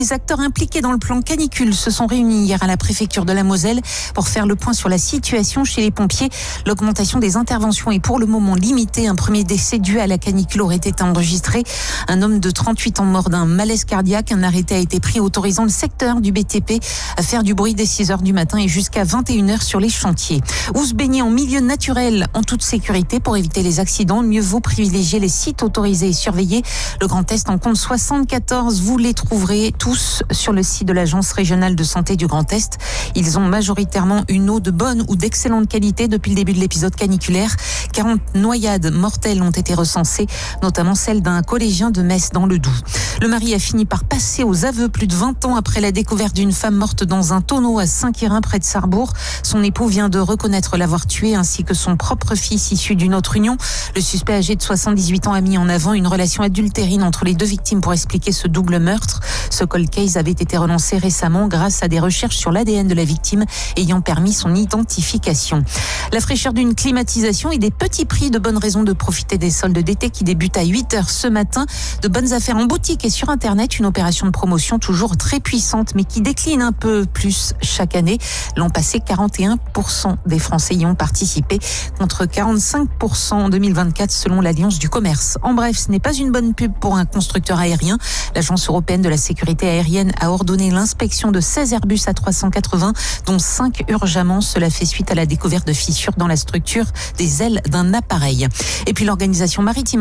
Les acteurs impliqués dans le plan canicule se sont réunis hier à la préfecture de la Moselle pour faire le point sur la situation chez les pompiers. L'augmentation des interventions est pour le moment limitée. Un premier décès dû à la canicule aurait été enregistré. Un homme de 38 ans mort d'un malaise cardiaque. Un arrêté a été pris autorisant le secteur du BTP à faire du bruit dès 6h du matin et jusqu'à 21h sur les chantiers. Où se baigner en milieu naturel en toute sécurité pour éviter les accidents. Mieux vaut privilégier les sites autorisés et surveillés. Le Grand Est en compte 74. Vous les trouverez tous sur le site de l'Agence régionale de santé du Grand Est. Ils ont majoritairement une eau de bonne ou d'excellente qualité depuis le début de l'épisode caniculaire. 40 noyades mortelles ont été recensées, notamment celle d'un collégien de Metz dans le Doubs. Le mari a fini par passer aux aveux plus de 20 ans après la découverte d'une femme morte dans un tonneau à Saint-Quirin près de Sarrebourg. Son époux vient de reconnaître l'avoir tuée ainsi que son propre fils issu d'une autre union. Le suspect âgé de 78 ans a mis en avant une relation adultérine entre les deux victimes pour expliquer ce double meurtre. Ce cold case avait été relancé récemment grâce à des recherches sur l'ADN de la victime ayant permis son identification. La fraîcheur d'une climatisation et des petits prix, de bonnes raisons de profiter des soldes d'été qui débutent à 8h ce matin. De bonnes affaires en boutique et sur Internet, une opération de promotion toujours très puissante mais qui décline un peu plus chaque année. L'an passé, 41% des Français y ont participé contre 45% en 2024 selon l'Alliance du commerce. En bref, ce n'est pas une bonne pub pour un constructeur aérien. L'Agence européenne de la sécurité aérienne a ordonné l'inspection de 16 Airbus A380, dont 5 urgemment. Cela fait suite à la découverte de fissures dans la structure des ailes d'un appareil. Et puis l'organisation maritime